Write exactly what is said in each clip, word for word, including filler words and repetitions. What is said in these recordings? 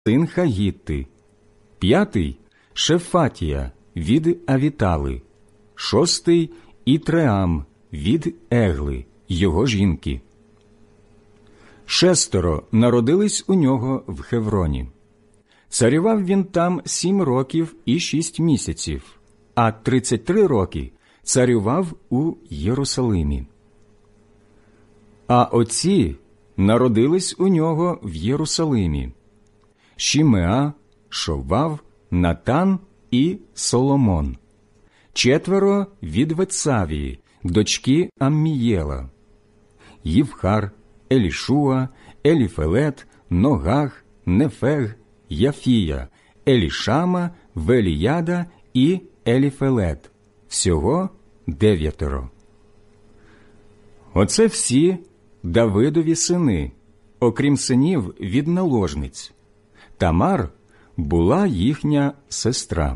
син Хагітти, п'ятий – Шефатія від Авітали, шостий – Ітреам від Егли, його жінки. Шестеро народились у нього в Хевроні. Царював він там сім років і шість місяців, а тридцять три роки царював у Єрусалимі. А оці народились у нього в Єрусалимі: Шімеа, Шовав, Натан і Соломон. Четверо від Вецавії, дочки Аммієла: Ївхар, Елішуа, Еліфелет, Ногах, Нефег, Яфія, Елішама, Веліяда і Еліфелет. Всього дев'ятеро. Оце всі Давидові сини, окрім синів від наложниць. Тамар була їхня сестра.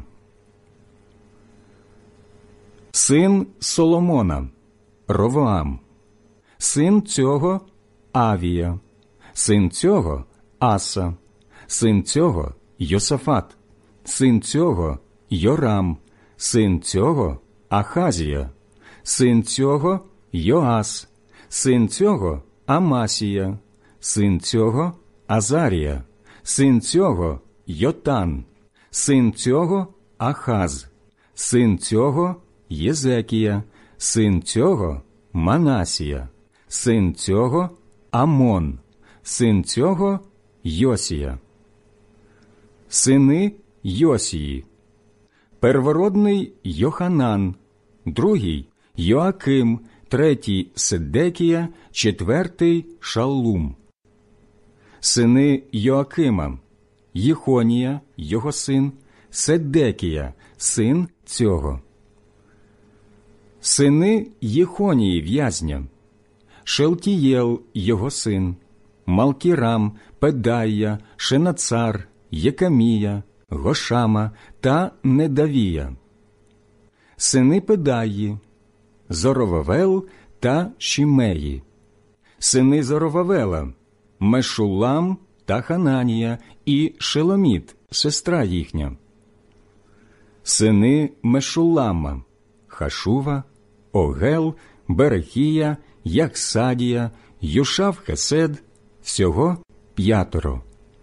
Син Соломона – Ровоам. Син цього – Авія. Син цього – Аса. Син цього – Йосафат. Син цього – Йорам. Син цього – Ахазія. Син цього – Йоас. Син цього – Амасія. Син цього – Азарія. Син цього – Йотан. Син цього – Ахаз. Син цього – Єзекія. Син цього – Манасія. Син цього – Амон. Син цього – Йосія. Сини Йосії: первородний Йоханан, другий – Йоаким, третій – Седекія, четвертий – Шаллум. Сини Йоакима: Єхонія, його син, Седекія, син цього. Сини Єхонії в'язня: Шелтієл, його син, Малкірам, Педая, Шенацар, Єкамія, Гошама та Недавія. Сини Педаї: Зоровавел та Шімеї. Сини Зоровавела: Мешулам та Хананія і Шеломіт, сестра їхня. Сини Мешулама: Хашува, Огел, Берехія, Яхсадія, Юшав-Хесед, всього п'ятеро.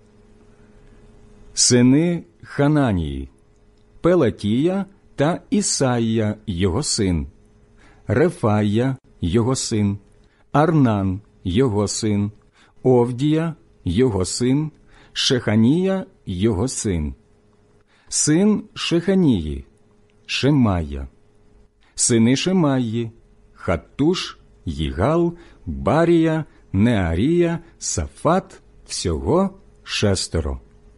Сини Хананії: Пелатія та Ісаїя, його син, Рефая, його син, Арнан, його син, Овдія, його син, Шеханія, його син. Син Шеханії: Шемая. Сини Шемаї: Хаттуш, Їгал, Барія, Неарія, Сафат, всього шестеро.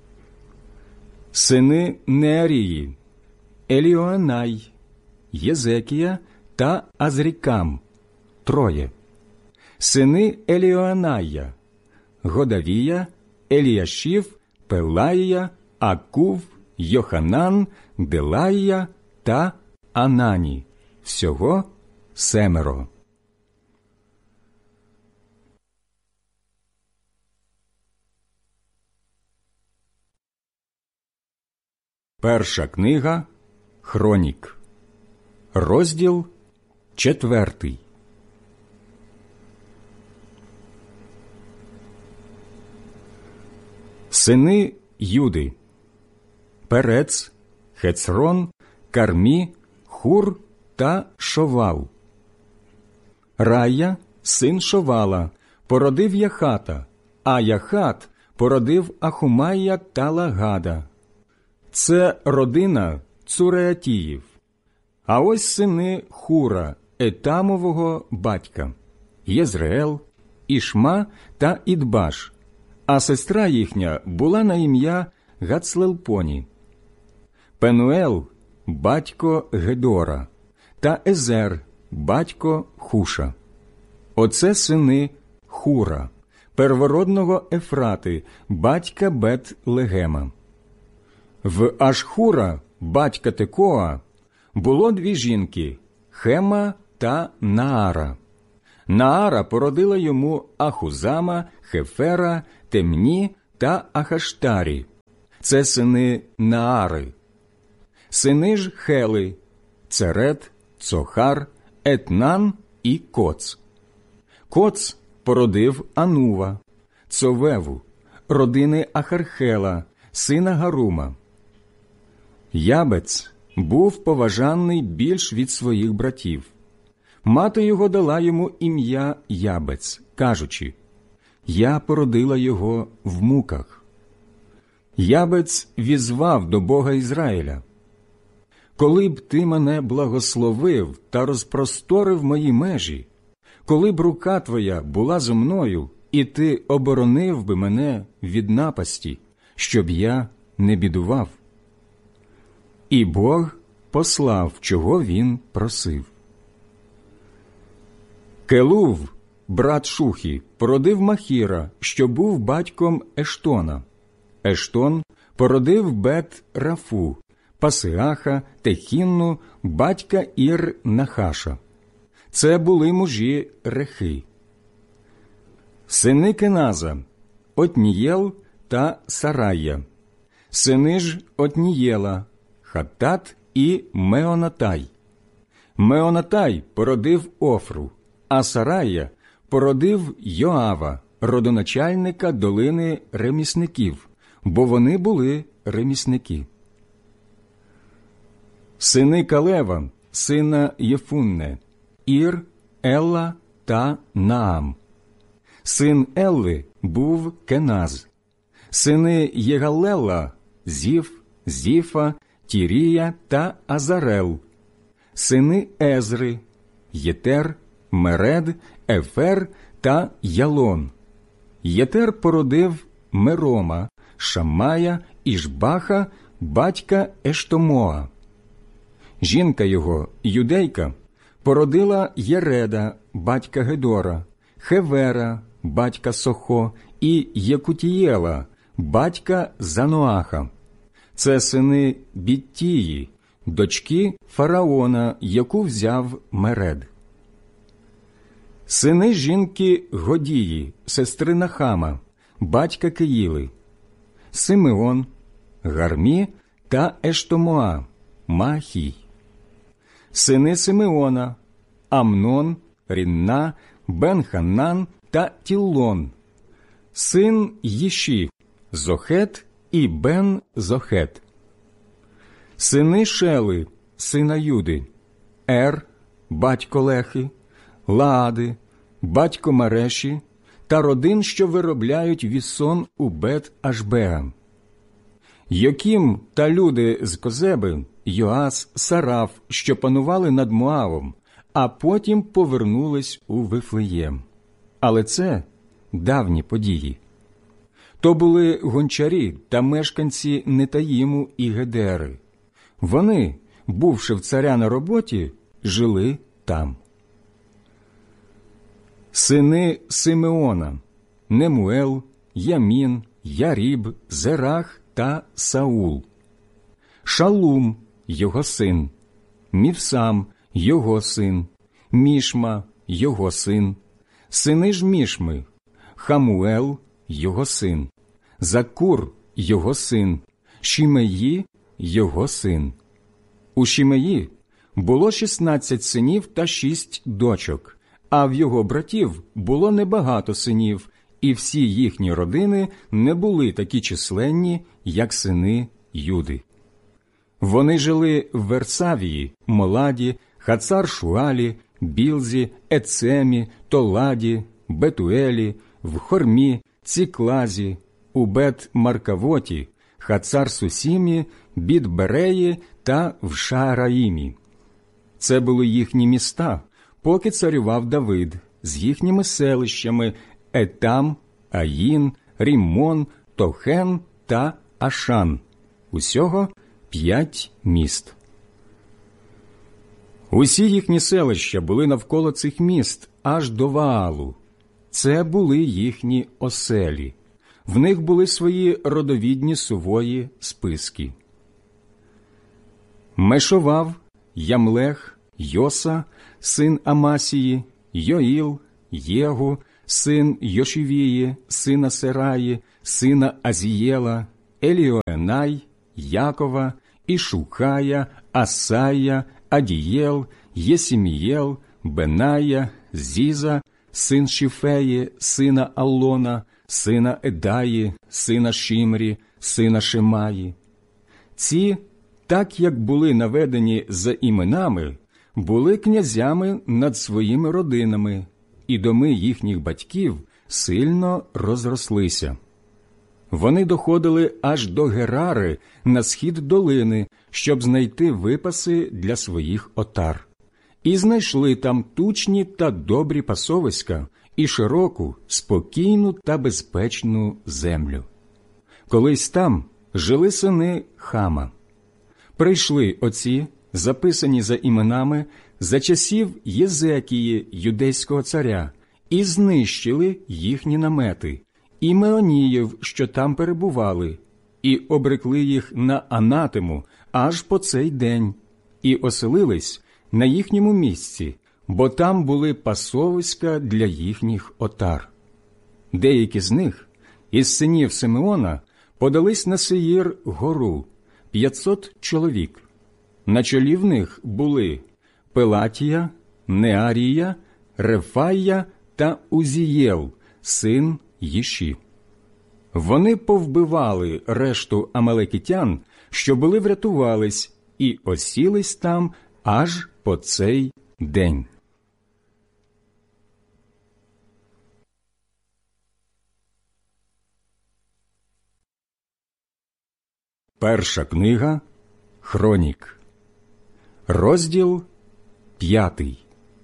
Сини Неарії: Еліоанай, Єзекія та Азрікам, троє. Сини Еліоаная: Годавія, Еліяшів, Пелаїя, Акув, Йоханан, Делаїя та Анані, всього семеро. Перша книга Хронік, розділ четвертий. Сини Юди: Перец, Хецрон, Кармі, Хур та Шовал. Рая, син Шовала, породив Яхата, а Яхат породив Ахумая та Лагада. Це родина Цуреатіїв. А ось сини Хура, Етамового батька: Єзреел, Ішма та Ідбаш, а сестра їхня була на ім'я Гацлелпоні. Пенуел – батько Гедора, та Езер – батько Хуша. Оце сини Хура, первородного Ефрати, батька Бет-Легема. В Ашхура, батька Текоа, було дві жінки – Хема та Наара. Наара породила йому Ахузама, Хефера, Темні та Ахаштарі, це сини Наари. Сини ж Хели – Церет, Цохар, Етнан і Коц. Коц породив Анува, Цовеву, родини Ахархела, сина Гарума. Ябец був поважаний більш від своїх братів. Мати його дала йому ім'я Ябец, кажучи: «Я породила його в муках». Ябец візвав до Бога Ізраїля: «Коли б ти мене благословив та розпросторив мої межі, коли б рука твоя була зо мною, і ти оборонив би мене від напасті, щоб я не бідував». І Бог послав, чого він просив. Келув, брат Шухі, породив Махіра, що був батьком Ештона. Ештон породив Бет-Рафу, Пасеаха, Техінну, батька Ір-Нахаша. Це були мужі Рехи. Сини Кеназа – Отнієл та Сарая. Сини ж Отнієла – Хаттат і Меонатай. Меонатай породив Офру, а Сарая породив Йоава, родоначальника долини ремісників, бо вони були ремісники. Сини Калева, сина Єфунне, Ір, Елла та Наам. Син Елли був Кеназ. Сини Єгалела – Зіф, Зіфа, Тірія та Азарел. Сини Езри – Єтер, Меред, Ефер та Ялон. Єтер породив Мерома, Шамая, Ішбаха, батька Ештомоа. Жінка його, юдейка, породила Єреда, батька Гедора, Хевера, батька Сохо, і Єкутієла, батька Зануаха. Це сини Біттії, дочки фараона, яку взяв Меред. Сини жінки Годії, сестри Нахама, батька Киїли, Симеон, Гармі та Ештомоа, Махій. Сини Симеона – Амнон, Рінна, Бен-Ханан та Тіллон. Син Їші – Зохет і Бен-Зохет. Сини Шели, сина Юди – Ер, батько Лехи, Лаади, батько Мареші та родин, що виробляють вісон у Бет-Ашбеа. Йокім та люди з Козеби, Йоас, Сараф, що панували над Моавом, а потім повернулись у Вифлеєм. Але це давні події. То були гончарі та мешканці Нетаїму і Гедери. Вони, бувши в царя на роботі, жили там. Сини Симеона – Немуел, Ямін, Яріб, Зерах та Саул. Шалум – його син, Мівсам – його син, Мішма – його син, сини ж Мішми – Хамуел – його син, Закур – його син, Шімеї – його син. У Шімеї було шістнадцять синів та шість дочок, а в його братів було небагато синів, і всі їхні родини не були такі численні, як сини Юди. Вони жили в Версавії, Моладі, Хацар-Шуалі, Білзі, Ецемі, Толаді, Бетуелі, в Хормі, Ціклазі, у Бет-Маркавоті, Хацар-Сусімі, Бід-Береї та в Шаараїмі. Це були їхні міста, поки царював Давид, з їхніми селищами Етам, Аїн, Ріммон, Тохен та Ашан. Усього п'ять міст. Усі їхні селища були навколо цих міст, аж до Ваалу. Це були їхні оселі. В них були свої родовідні сувої списки. Мешовав, Ямлех, Йоса, син Амасії, Йоїл, Єгу, син Йошівії, сина Сераї, сина Азієла, Еліоенай, Еліоенай, Якова, Ішукая, Асая, Адієл, Єсімієл, Беная, Зіза, син Шіфеї, сина Аллона, сина Едаї, сина Шимрі, сина Шемаї. Ці, так як були наведені за іменами, були князями над своїми родинами, і доми їхніх батьків сильно розрослися. Вони доходили аж до Герари на схід долини, щоб знайти випаси для своїх отар. І знайшли там тучні та добрі пасовиська і широку, спокійну та безпечну землю. Колись там жили сини Хама. Прийшли оці, записані за іменами, за часів Єзекії, юдейського царя, і знищили їхні намети, і Меоніїв, що там перебували, і обрекли їх на анатему аж по цей день, і оселились на їхньому місці, бо там були пасовиська для їхніх отар. Деякі з них, із синів Симеона, подались на Сеїр гору, п'ятсот чоловік. На чолі в них були Пелатія, Неарія, Рефая та Узієл, син Їші. Вони повбивали решту амалекитян, що були врятувались, і осілись там аж по цей день. Перша книга Хронік, розділ п'ятий.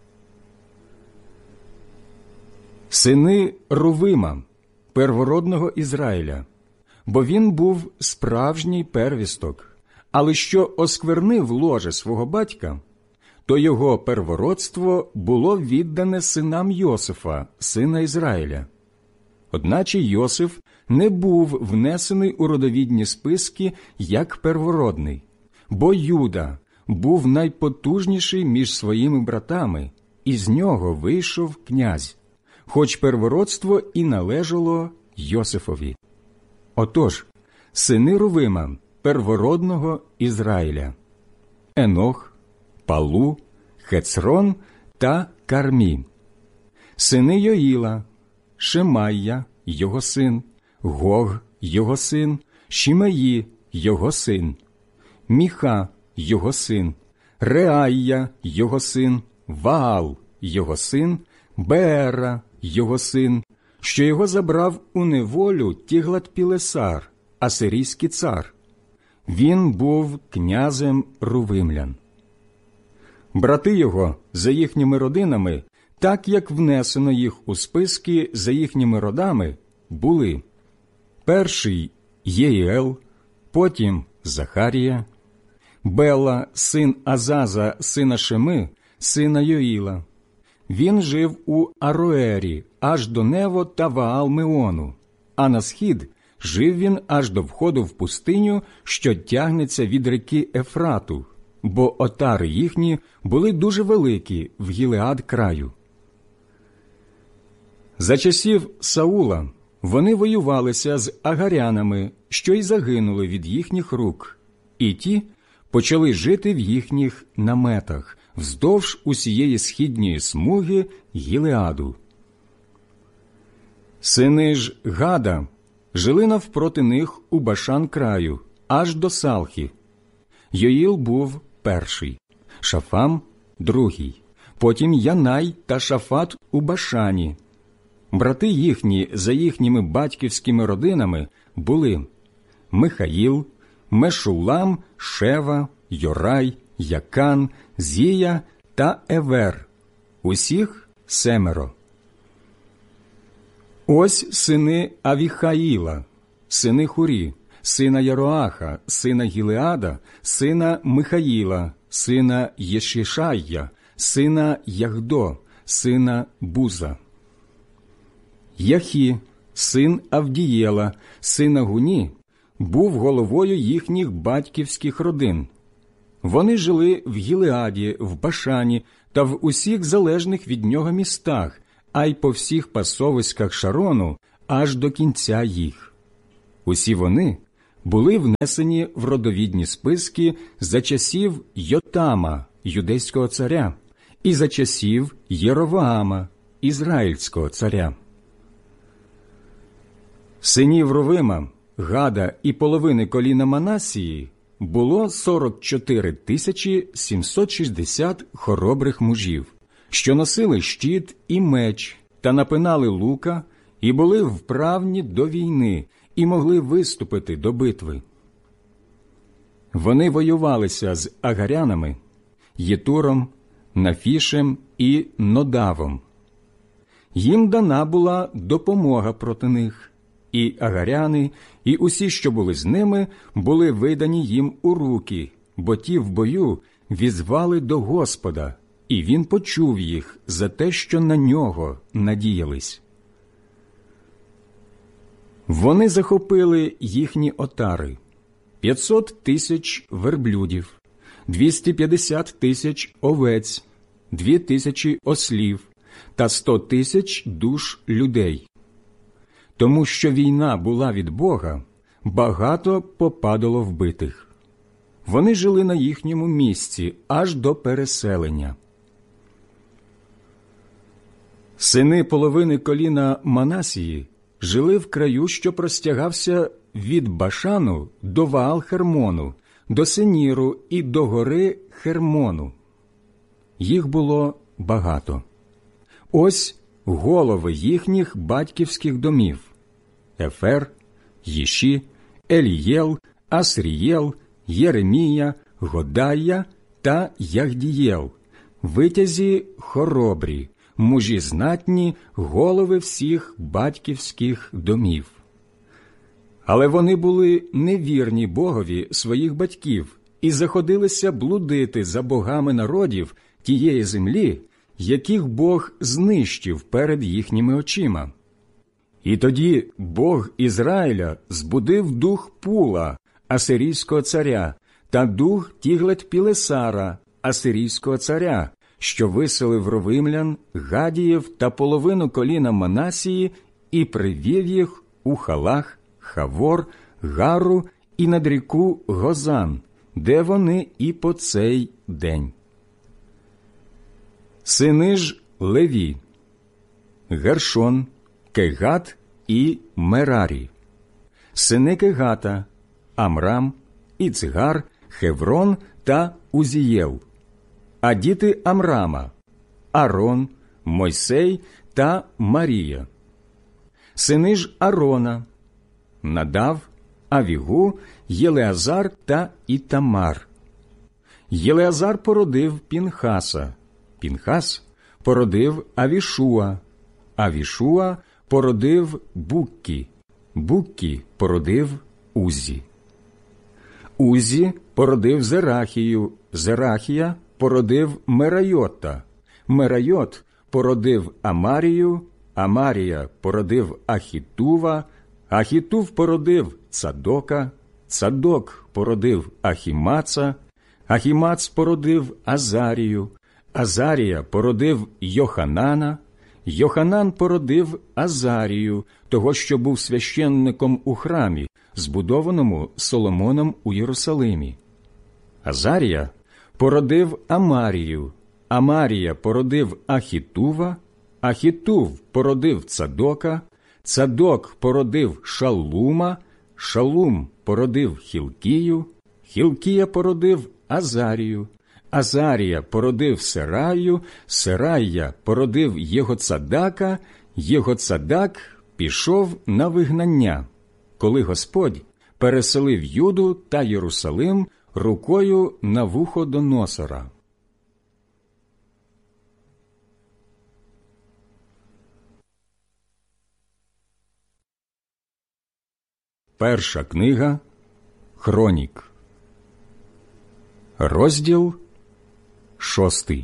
Сини Рувима, первородного Ізраїля, бо він був справжній первісток, але що осквернив ложе свого батька, то його первородство було віддане синам Йосифа, сина Ізраїля. Одначе Йосиф не був внесений у родовідні списки як первородний, бо Юда був найпотужніший між своїми братами, і з нього вийшов князь, хоч первородство і належало Йосифові. Отож, сини Рувима, первородного Ізраїля: Енох, Палу, Хецрон та Кармі. Сини Йоїла: Шемайя, його син, Гог, його син, Шімеї, його син, Міха, його син, Реайя, його син, Ваал, його син, Беера, його син, що його забрав у неволю Тіглат-Пілесар, асирійський цар. Він був князем Рувимлян. Брати його за їхніми родинами, так як внесено їх у списки за їхніми родами, були: перший Єїел, потім Захарія, Бела, син Азаза, сина Шеми, сина Йоїла. Він жив у Ароері аж до Нево та Ваал-Меону, а на схід жив він аж до входу в пустиню, що тягнеться від реки Ефрату, бо отари їхні були дуже великі в Гілеад краю. За часів Саула вони воювалися з агарянами, що й загинули від їхніх рук, і ті почали жити в їхніх наметах вздовж усієї східньої смуги Гілеаду. Сини ж Гада жили навпроти них у Башан краю, аж до Салхи. Йоїл був перший, Шафам – другий, потім Янай та Шафат у Башані. Брати їхні за їхніми батьківськими родинами були Михаїл, Мешулам, Шева, Йорай, Якан, Зія та Евер. Усіх семеро. Ось сини Авіхаїла, сини Хурі, сина Яроаха, сина Гілеада, сина Михаїла, сина Єшішая, сина Ягдо, сина Буза. Яхі, син Авдієла, сина Гуні, був головою їхніх батьківських родин. Вони жили в Гілеаді, в Башані та в усіх залежних від нього містах, а й по всіх пасовиськах Шарону аж до кінця їх. Усі вони були внесені в родовідні списки за часів Йотама, юдейського царя, і за часів Єровоама, ізраїльського царя. Синів Рувима, Гада і половини коліна Манасії було сорок чотири тисячі сімсот шістдесят хоробрих мужів, що носили щит і меч, та напинали лука, і були вправні до війни, і могли виступити до битви. Вони воювалися з агарянами, Єтуром, Нафішем і Нодавом. Їм дана була допомога проти них, і агаряни, і усі, що були з ними, були видані їм у руки, бо ті в бою візвали до Господа, і він почув їх за те, що на нього надіялись. Вони захопили їхні отари – п'ятсот тисяч верблюдів, двісті п'ятдесят тисяч овець, дві тисячі ослів та сто тисяч душ людей. Тому що війна була від Бога, багато попадало вбитих. Вони жили на їхньому місці аж до переселення. Сини половини коліна Манасії жили в краю, що простягався від Башану до Ваал-Хермону, до Сеніру і до гори Хермону. Їх було багато. Ось голови їхніх батьківських домів: Ефер, Їші, Елієл, Асрієл, Єремія, Годая та Яхдієл, витязі хоробрі, мужі знатні, голови всіх батьківських домів. Але вони були невірні Богові своїх батьків і заходилися блудити за богами народів тієї землі, яких Бог знищив перед їхніми очима. І тоді Бог Ізраїля збудив дух Пула, асирійського царя, та дух Тіглет-Пілесара, асирійського царя, що виселив ровимлян, гадіїв та половину коліна Манасії і привів їх у Халах, Хавор, Гару і над ріку Гозан, де вони і по цей день. Сини ж Леві: Гершон, Кегат і Мерарі. Сини Кегата: Амрам, Іцгар, Хеврон та Узієл. А діти Амрама: Арон, Мойсей та Марія. Сини ж Арона: Надав, Авігу, Єлеазар та Ітамар. Єлеазар породив Пінхаса, Пінхас породив Авішуа, Авішуа породив Буккі, Буккі породив Узі. Узі породив Зерахію, Зерахія породив Мерайота, Мерайот породив Амарію, Амарія породив Ахітува, Ахітув породив Цадока, Цадок породив Ахімаца, Ахімац породив Азарію, Азарія породив Йоханана, Йоханан породив Азарію, того, що був священником у храмі, збудованому Соломоном у Єрусалимі. Азарія породив Амарію, Амарія породив Ахітува, Ахітув породив Цадока, Цадок породив Шаллума, Шаллум породив Хілкію, Хілкія породив Азарію, Азарія породив Сераю, Серая породив Єгоцадака, Єгоцадак пішов на вигнання, коли Господь переселив Юду та Єрусалим рукою Навуходоносора. Перша книга Хронік, розділ шостий.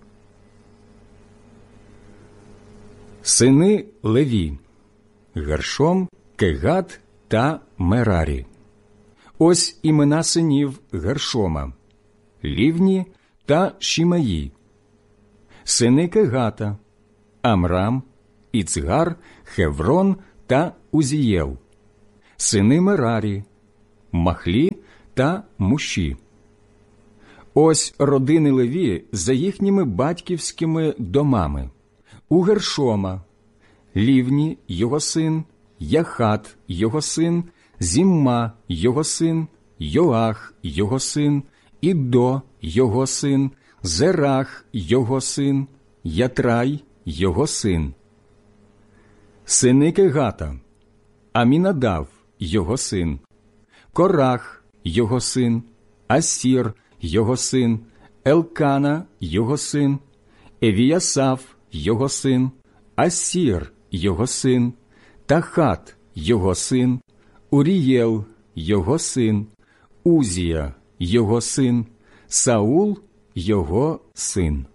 Сини Леві: Гершом, Кегат та Мерарі. Ось імена синів Гершома: Лівні та Шімеї. Сини Кегата: Амрам, Іцгар, Хеврон та Узієл. Сини Мерарі: Махлі та Муші. Ось родини Леві за їхніми батьківськими домами. У Гершома – Лівні його син, Яхат його син, Зімма його син, Йоах його син, Ідо його син, Зерах його син, Ятрай його син. Сини Кегата: Амінадав його син, Корах його син, Асір його син, Елкана його син, Евіясав його син, Асір його син, Тахат його син, Урієл його син, Узія його син, Саул його син.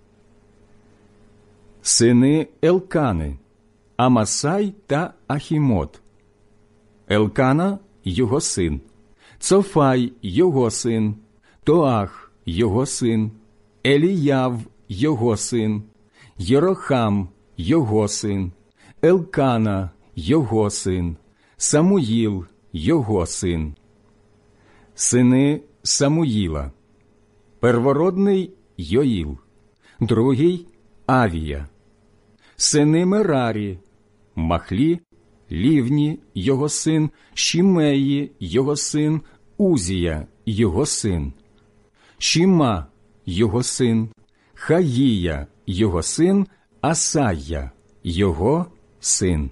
Сини Елкани: Амасай та Ахімот. Елкана його син, Цофай його син, Тоах його син, Еліяв його син, Єрохам його син, Елкана його син, Самуїл його син. Сини Самуїла: первородний Йоїл, другий Авія. Сини Мерарі: Махлі, Лівні його син, Шімеї його син, Узія його син, Шіма його син, Хаїя його син, Асая його син.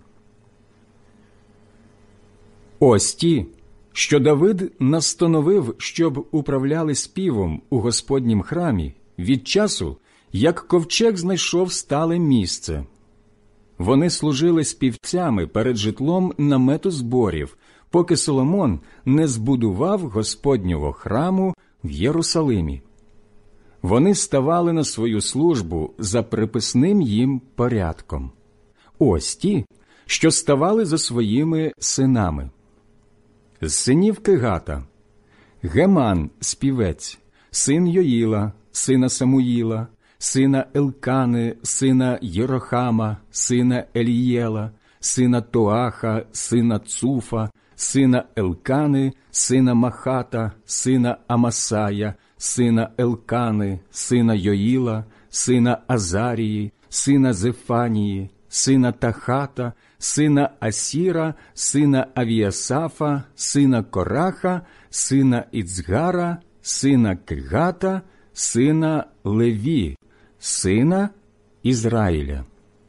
Ось ті, що Давид настановив, щоб управляли співом у Господнім храмі від часу, як ковчег знайшов стале місце. Вони служили співцями перед житлом намету зборів, поки Соломон не збудував Господнього храму в Єрусалимі. Вони ставали на свою службу за приписним їм порядком. Ось ті, що ставали за своїми синами. З синів Кегата: Геман – співець, син Йоїла, сина Самуїла, сина Елкани, сина Єрохама, сина Елієла, сина Тоаха, сина Цуфа, сина Елкани, сина Махата, сина Амасая, сина Елкани, сина Йоїла, сина Азарії, сина Зефанії, сина Тахата, сина Асіра, сина Авіасафа, сина Кораха, сина Іцгара, сина Кегата, сина Леві, сина Ізраїля.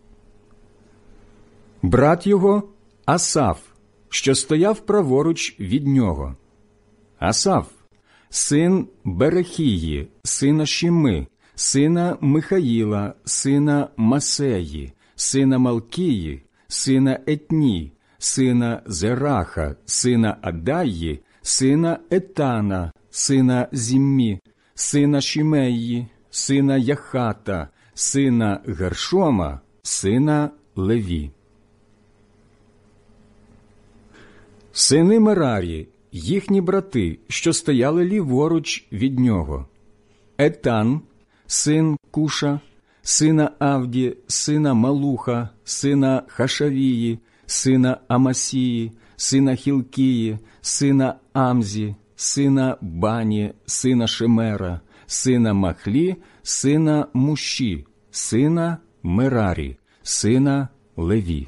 Брат його Асаф, що стояв праворуч від нього. Асаф – син Берехії, сина Шіми, сина Михаїла, сина Масеї, сина Малкії, сина Етні, сина Зераха, сина Адаї, сина Етана, сина Зіммі, сина Шімеї, сина Яхата, сина Гершома, сина Леві. Сини Мерарі, їхні брати, що стояли ліворуч від нього. Етан, син Куша, сина Авді, сина Малуха, сина Хашавії, сина Амасії, сина Хілкії, сина Амзі, сина Бані, сина Шемера, сина Махлі, сина Муші, сина Мерарі, сина Леві.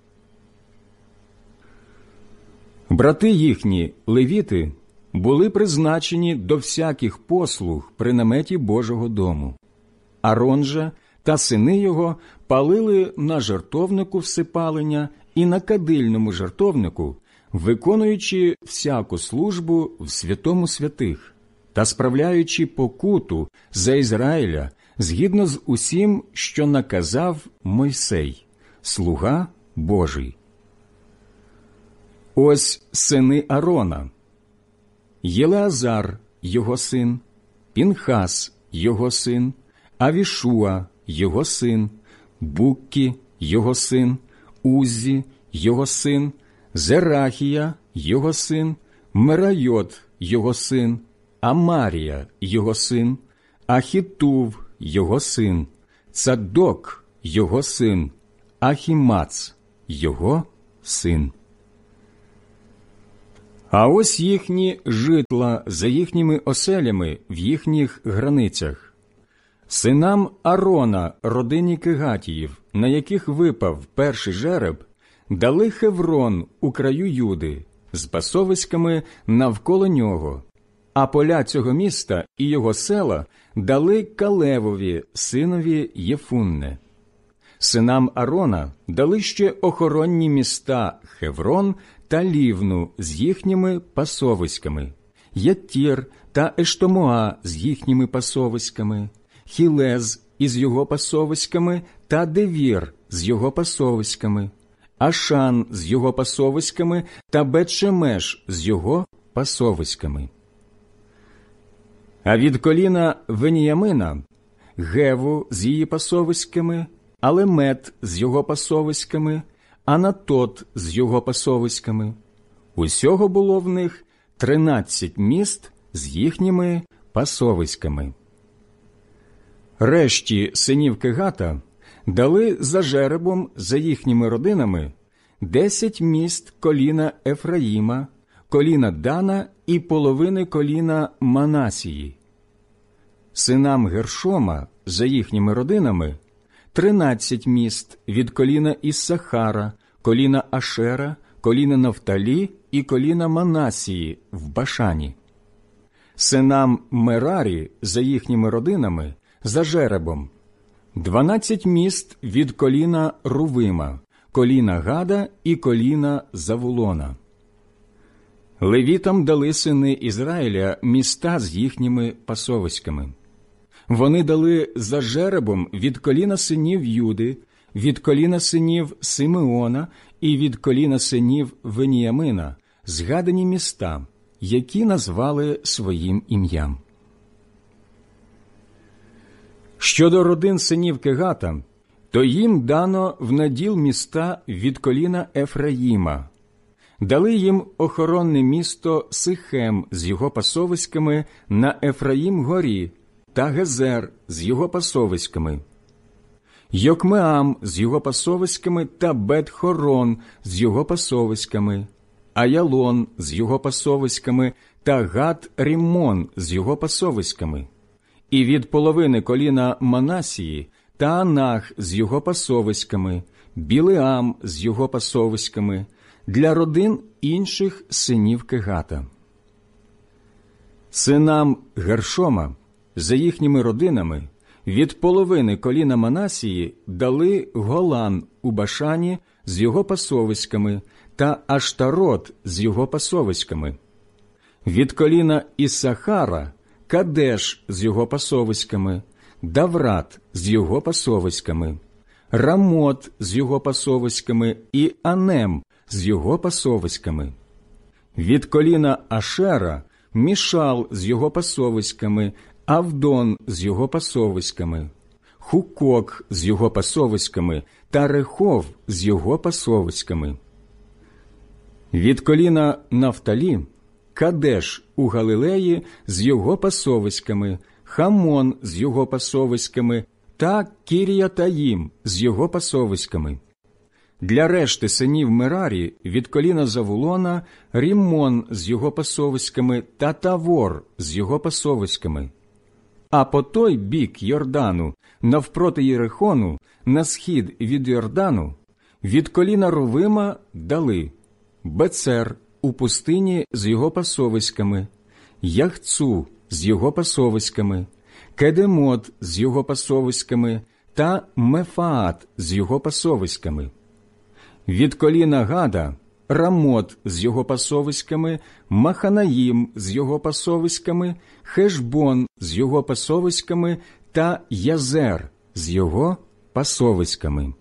Брати їхні, левіти, були призначені до всяких послуг при наметі Божого дому. Арон же та сини його палили на жертовнику всипалення і на кадильному жертовнику, виконуючи всяку службу в святому святих та справляючи покуту за Ізраїля згідно з усім, що наказав Мойсей, слуга Божий. Ось сини Арона: Єлеазар його син, Пінхас його син, Авішуа його син, Буккі його син, Уззі його син, Зерахія його син, Мерайот його син, Амарія його син, Ахітув його син, Цадок його син, Ахімац його син. А ось їхні житла за їхніми оселями в їхніх границях. Синам Арона, родині Кегатіїв, на яких випав перший жереб, дали Хеврон у краю Юди, з пасовиськами навколо нього, а поля цього міста і його села дали Калевові, синові Єфунне. Синам Арона дали ще охоронні міста Хеврон та Лівну з їхніми пасовиськами, Яттір та Ештомоа з їхніми пасовиськами, Хілез із його пасовиськами та Девір з його пасовиськами, Ашан з його пасовиськами та Бет-Шемеш з його пасовиськами. А від коліна Веніямина Геву з її пасовиськами, Алемет з його пасовиськами, Анатот з його пасовиськами. Усього було в них тринадцять міст з їхніми пасовиськами. Решті синів Кегата дали за жеребом за їхніми родинами десять міст коліна Ефраїма, коліна Дана і половини коліна Манасії. Синам Гершома за їхніми родинами тринадцять міст від коліна Іссахара, коліна Ашера, коліна Нафталі і коліна Манасії в Башані. Синам Мерарі за їхніми родинами за жеребом дванадцять міст від коліна Рувима, коліна Гада і коліна Завулона. Левітам дали сини Ізраїля міста з їхніми пасовиськами. Вони дали за жеребом від коліна синів Юди, від коліна синів Симеона і від коліна синів Веніямина згадані міста, які назвали своїм ім'ям. Щодо родин синів Кегата, то їм дано в наділ міста від коліна Ефраїма. Дали їм охоронне місто Сихем з його пасовиськами на Ефраїм-горі та Гезер з його пасовиськами, Йокмеам з його пасовиськами та Бет-Хорон з його пасовиськами, Аялон з його пасовиськами та Гат-Ріммон з його пасовиськами, і від половини коліна Манасії та Анах з його пасовиськами, Білеам з його пасовиськами, для родин інших синів Кегата. Синам Гершома за їхніми родинами від половини коліна Манасії дали Голан у Башані з його пасовиськами та Аштарот з його пасовиськами. Від коліна Іссахара Кадеш з його пасовиськами, Даврат з його пасовиськами, Рамот з його пасовиськами і Анем з його пасовиськами. Від коліна Ашера Мішал з його пасовиськами, Авдон з його пасовиськами, Хукок з його пасовиськами та Рехов з його пасовиськами. Від коліна Нафталі Кадеш у Галилеї з його пасовиськами, Хамон з його пасовиськами та Кір'ятаїм з його пасовиськами. Для решти синів Мерарі від коліна Завулона Ріммон з його пасовиськами та Тавор з його пасовиськами. А по той бік Йордану, навпроти Єрихону, на схід від Йордану, від коліна Рувима дали Бецер у пустині з його пасовиськами, Яхцу з його пасовиськами, Кедемот з його пасовиськами та Мефаат з його пасовиськами. Від коліна Гада Рамот з його пасовиськами, Маханаїм з його пасовиськами, Хешбон з його пасовиськами та Язер з його пасовиськами.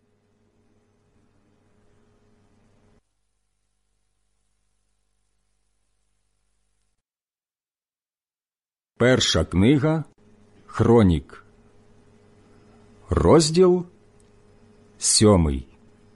Перша книга Хронік, розділ сьомий.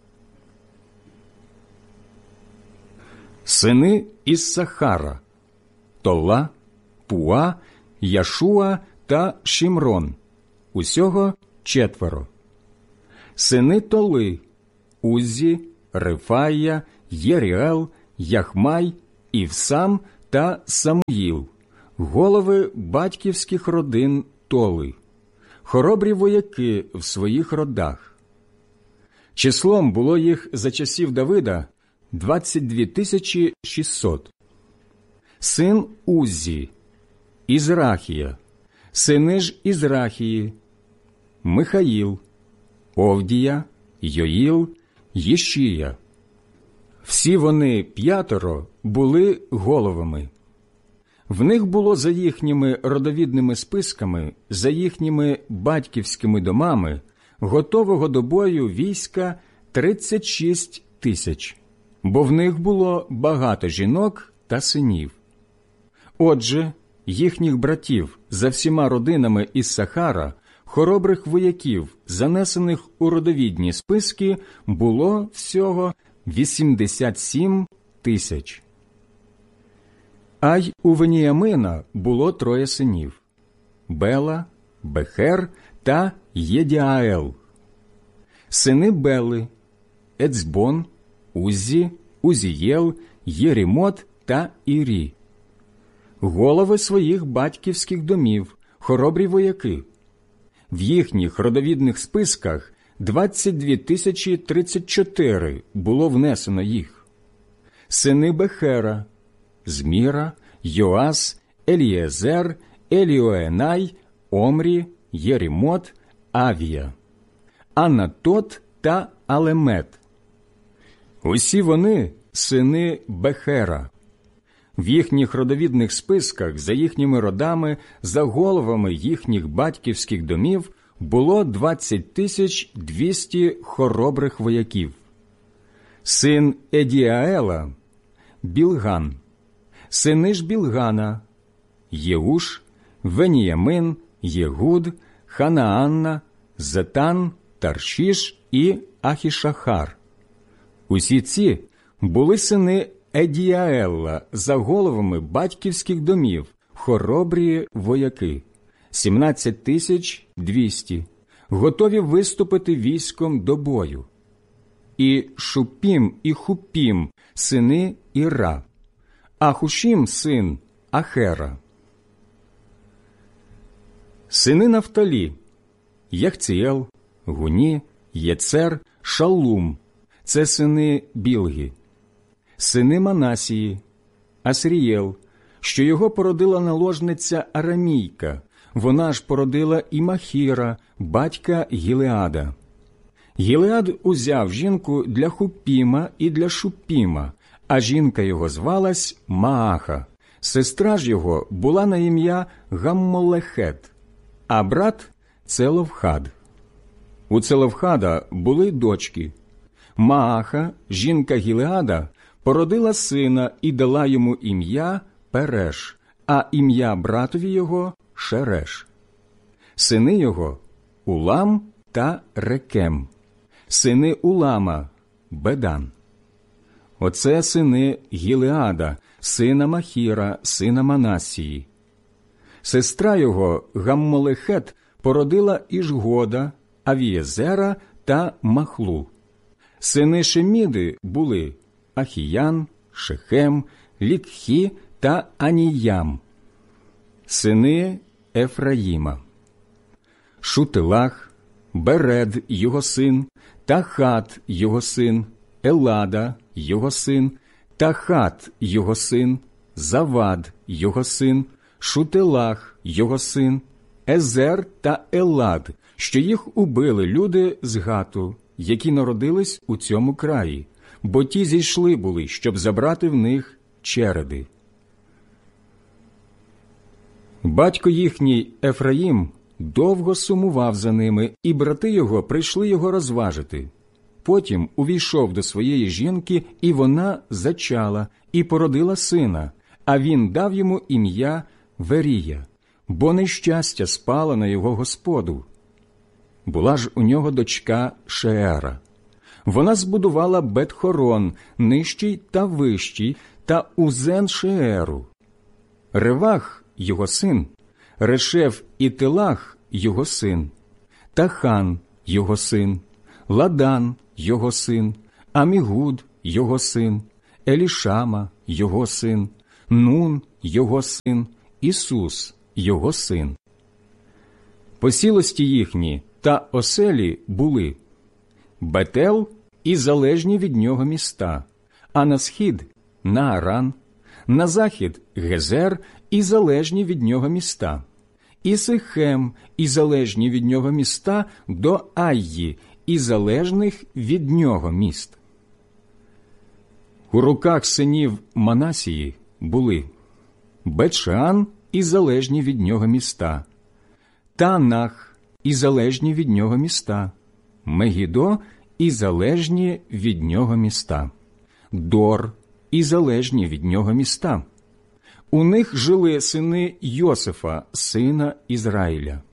Сини Іссахара – Тола, Пуа, Яшуа та Шімрон. Усього четверо. Сини Толи – Уззі, Рефая, Єріел, Яхмай Івсам та Самуїл, голови батьківських родин Толи, хоробрі вояки в своїх родах. Числом було їх за часів Давида двадцять дві тисячі шістсот. Син Уззі, Ізрахія, сини ж Ізрахії, Михаїл, Овдія, Йоїл, Єшія. Всі вони п'ятеро були головами. В них було за їхніми родовідними списками, за їхніми батьківськими домами, готового до бою війська тридцять шість тисяч, бо в них було багато жінок та синів. Отже, їхніх братів за всіма родинами із Сахара, хоробрих вояків, занесених у родовідні списки, було всього вісімдесят сім тисяч. А й у Веніямина було троє синів – Бела, Бехер та Єдіаел. Сини Бели – Ецбон, Уззі, Узієл, Єрімот та Ірі. Голови своїх батьківських домів, хоробрі вояки. В їхніх родовідних списках двадцять дві тисячі тридцять чотири було внесено їх. Сини Бехера – Зміра, Йоас, Елієзер, Еліоенай, Омрі, Єрімот, Авія, Анатот та Алемет. Усі вони – сини Бехера. В їхніх родовідних списках за їхніми родами, за головами їхніх батьківських домів було двадцять тисяч двісті хоробрих вояків. Син Едіаела – Білган. Сини ж Білгана – Єуш, Веніямин, Єгуд, Ханаанна, Зетан, Таршіш і Ахішахар. Усі ці були сини Едіаела за головами батьківських домів, хоробрі вояки, сімнадцять тисяч двісті, готові виступити військом до бою. І Шупім і Хупім – сини Іра, а Хушім – син Ахера. Сини Нафталі – Яхціел, Гуні, Єцер, Шаллум – це сини Білги. Сини Манасії – Асрієл, що його породила наложниця Арамійка, вона ж породила і Махіра, батька Гілеада. Гілеад узяв жінку для Хупіма і для Шупіма, а жінка його звалась Мааха. Сестра ж його була на ім'я Гаммолехет, а брат – Целовхад. У Целовхада були дочки. Мааха, жінка Гілеада, породила сина і дала йому ім'я Переш, а ім'я братові його – Шереш. Сини його – Улам та Рекем. Сини Улама – Бедан. Оце сини Гілеада, сина Махіра, сина Манасії. Сестра його Гаммолехет породила Ішгода, Авієзера та Махлу. Сини Шеміди були Ахіян, Шехем, Лікхі та Аніям. Сини Ефраїма: Шутилах, Беред його син, Тахат його син, Елада його син, Тахат його син, Завад його син, Шутилах його син, Езер та Елад, що їх убили люди з Гату, які народились у цьому краї, бо ті зійшли були, щоб забрати в них череди. Батько їхній Ефраїм довго сумував за ними, і брати його прийшли його розважити. Потім увійшов до своєї жінки, і вона зачала, і породила сина, а він дав йому ім'я Верія, бо нещастя спало на його господу. Була ж у нього дочка Шеера. Вона збудувала Бет-Хорон, нижчий та вищий, та Узен Шееру. Ревах – його син, Решев і Телах – його син, Тахан – його син, Ладан – його син, Амігуд – його син, Елішама, його син, Нун, його син, Ісус, його син. Посілості їхні та оселі були Бетел і залежні від нього міста, а на схід – Нааран, на захід – Гезер і залежні від нього міста, і Сихем і залежні від нього міста до Айї і залежних від нього міст. У руках синів Манасії були Бет-Шеан і залежні від нього міста, Таанах і залежні від нього міста, Мегідо і залежні від нього міста, Дор і залежні від нього міста. У них жили сини Йосифа, сина Ізраїля.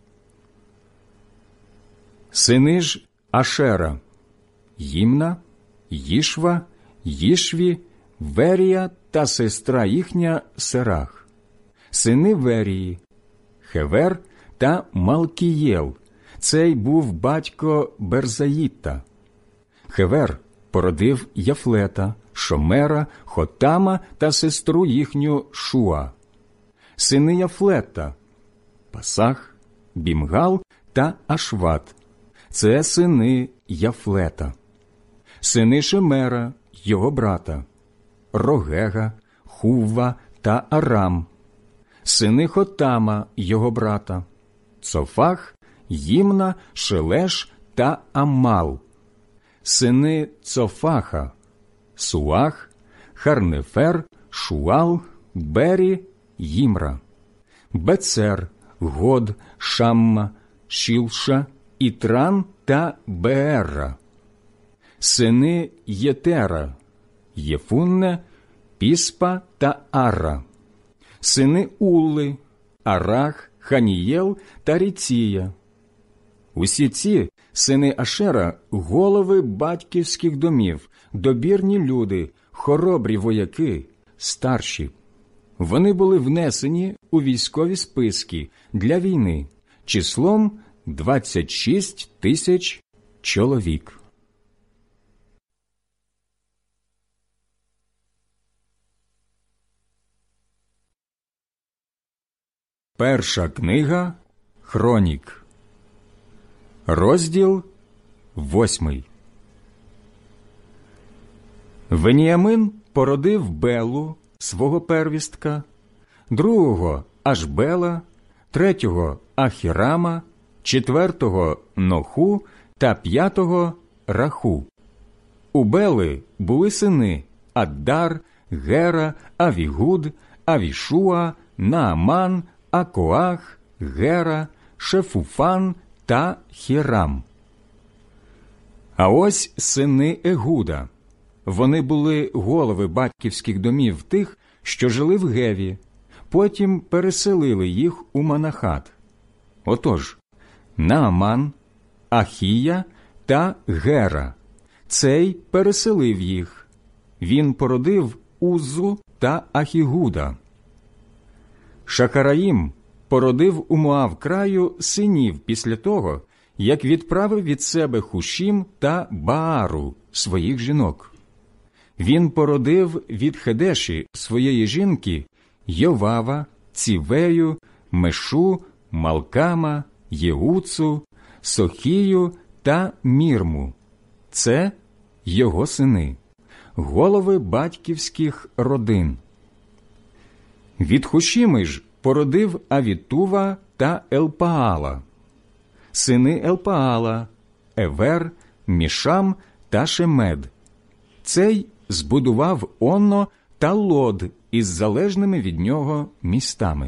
Сини ж Ашера – Їмна, Їшва, Їшві, Верія та сестра їхня Серах. Сини Верії – Хевер та Малкієл. Цей був батько Берзаїта. Хевер породив Яфлета, Шомера, Хотама та сестру їхню Шуа. Сини Яфлета – Пасах, Бімгал та Ашват. Це сини Яфлета. Сини Шемера, його брата – Рогега, Хувва та Арам. Сини Хотама, його брата – Цофах, Їмна, Шелеш та Амал. Сини Цофаха – Суах, Харнефер, Шуал, Бері, Їмра. Бецер, Год, Шамма, Шілша, Ітран та Беерра. Сини Єтера – Єфунне, Піспа та Арра. Сини Улли – Арах, Ханієл та Ріція. Усі ці сини Ашера – голови батьківських домів, добірні люди, хоробрі вояки, старші. Вони були внесені у військові списки для війни числом двадцять шість тисяч чоловік. Перша книга Хронік. Розділ восьмий. Веніамин породив Белу, свого первістка, другого – Ашбела, третього – Ахірама, четвертого – Ноху та п'ятого – Раху. У Бели були сини Аддар, Гера, Авігуд, Авішуа, Нааман, Акоах, Гера, Шефуфан та Хірам. А ось сини Егуда. Вони були голови батьківських домів тих, що жили в Геві, потім переселили їх у Манахат. Отож, Нааман, Ахія та Гера. Цей переселив їх. Він породив Уззу та Ахігуда. Шахараїм породив у Моав краю синів після того, як відправив від себе Хушім та Баару, своїх жінок. Він породив від Хедеші, своєї жінки, Йовава, Цівею, Мешу, Малкама, Єгуцу, Сохію та Мірму. Це його сини, голови батьківських родин. Від Хушіми ж породив Авітува та Елпаала. Сини Елпаала – Евер, Мішам та Шемед. Цей збудував Онно та Лод із залежними від нього містами.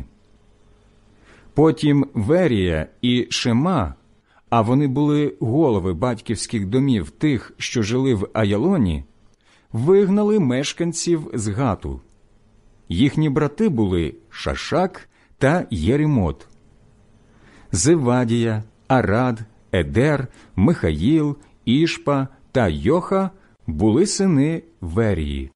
Потім Верія і Шема, а вони були голови батьківських домів тих, що жили в Аялоні, вигнали мешканців з Гату. Їхні брати були Шашак та Єремот. Зевадія, Арад, Едер, Михаїл, Ішпа та Йоха були сини Верії.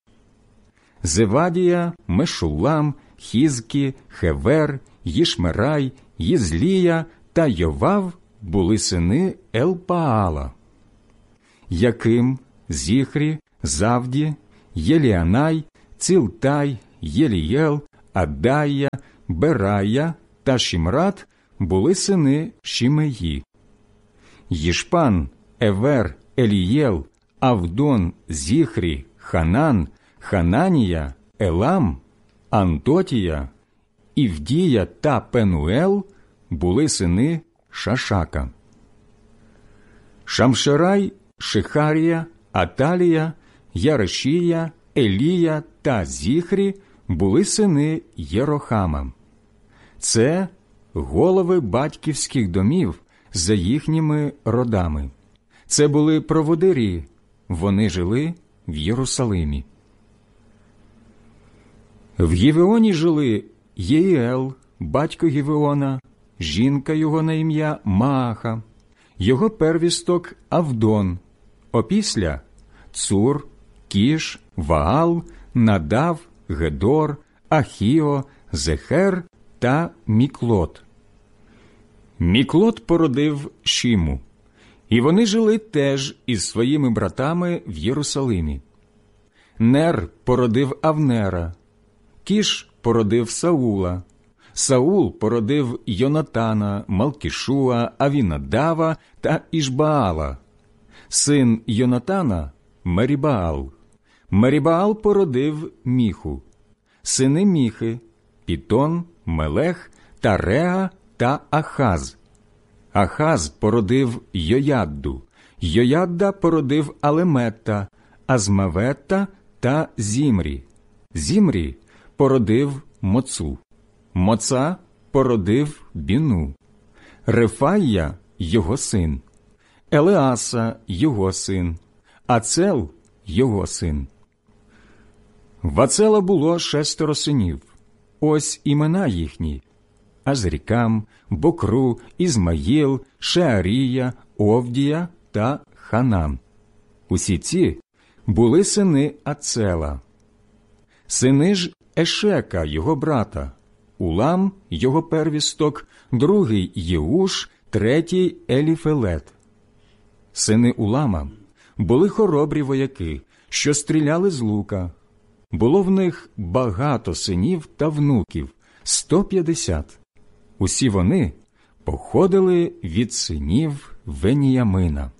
Зевадія, Мешулам, Хізкі, Хевер, Їшмерай, Їзлія та Йовав були сини Елпаала. Яким, Зіхрі, Завді, Єліанай, Цилтай, Єлієл, Адая, Берая та Шімрат були сини Шімеї. Їшпан, Евер, Елієл, Авдон, Зіхрі, Ханан, Хананія, Елам, Антотія, Івдія та Пенуел були сини Шашака. Шамшерай, Шихарія, Аталія, Ярешія, Елія та Зіхрі були сини Єрохама. Це голови батьківських домів за їхніми родами. Це були проводирі, вони жили в Єрусалимі. В Гівеоні жили Єїел, батько Гівеона, жінка його на ім'я Мааха, його первісток Авдон, опісля Цур, Кіш, Ваал, Надав, Гедор, Ахіо, Зехер та Міклот. Міклот породив Шіму, і вони жили теж із своїми братами в Єрусалимі. Нер породив Авнера, Кіш породив Саула, Саул породив Йонатана, Малкішуа, Авінадава та Ішбаала. Син Йонатана – Мерібаал. Мерібаал породив Міху. Сини Міхи – Пітон, Мелех, Тареа та Ахаз. Ахаз породив Йоядду. Йоядда породив Алемета, Азмавета та Зімрі. Зімрі породив Моцу. Моца породив Біну. Рефая – його син. Елеаса – його син. Ацел – його син. В Ацела було шестеро синів. Ось імена їхні: Азрікам, Бокру, Ізмаїл, Шеарія, Овдія та Ханан. Усі ці були сини Ацела. Сини ж Ешека, його брата: Улам, його первісток, другий Єуш, третій Еліфелет. Сини Улама були хоробрі вояки, що стріляли з лука. Було в них багато синів та внуків – сто п'ятдесят. Усі вони походили від синів Веніямина.